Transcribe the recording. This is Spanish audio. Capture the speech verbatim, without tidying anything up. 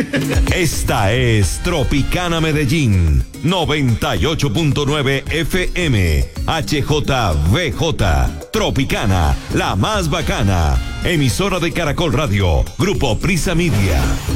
Esta es Tropicana Medellín, noventa y ocho punto nueve F M, H J V J, Tropicana, la más bacana, emisora de Caracol Radio, Grupo Prisa Media.